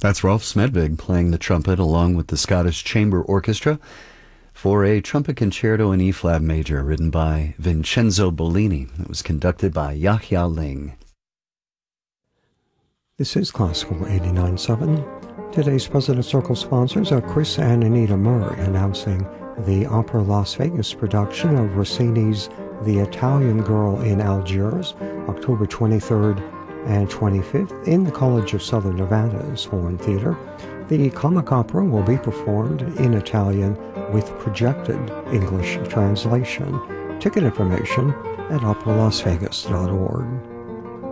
That's Rolf Smedvig playing the trumpet along with the Scottish Chamber Orchestra for a trumpet concerto in E-flat major written by Vincenzo Bellini. It was conducted by Yahya Ling. This is Classical 89.7. Today's President Circle sponsors are Chris and Anita Murray announcing the Opera Las Vegas production of Rossini's The Italian Girl in Algiers, October 23rd and 25th in the College of Southern Nevada's Horn Theater. The comic opera will be performed in Italian with projected English translation. Ticket information at operalasvegas.org.